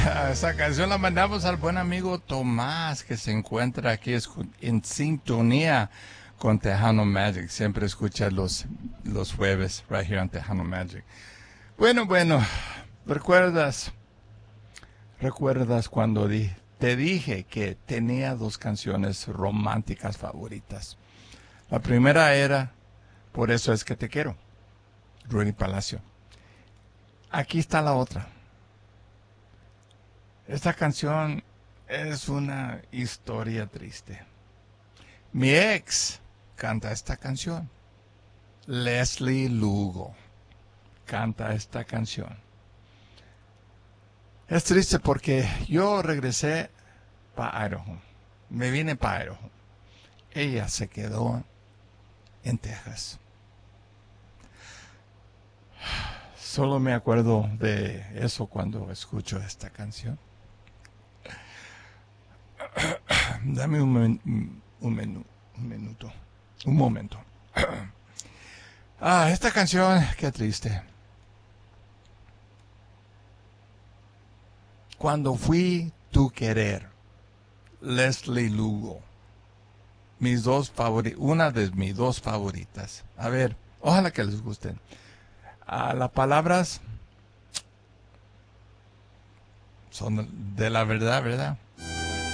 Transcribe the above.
Esa canción la mandamos al buen amigo Tomás, que se encuentra aquí en sintonía con Tejano Magic. Siempre escucha los jueves, right here on Tejano Magic. Bueno, ¿recuerdas cuando te dije que tenía dos canciones románticas favoritas? La primera era Por eso es que te quiero, Rudy Palacio. Aquí está la otra. Esta canción es una historia triste. Mi ex canta esta canción. Leslie Lugo canta esta canción. Es triste porque yo regresé para Idaho. Me vine para Idaho. Ella se quedó en Texas. Solo me acuerdo de eso cuando escucho esta canción. Dame un momento. Esta canción, qué triste. Cuando fui tu querer, Leslie Lugo. Una de mis dos favoritas. A ver, ojalá que les gusten. Las palabras son de la verdad, ¿verdad?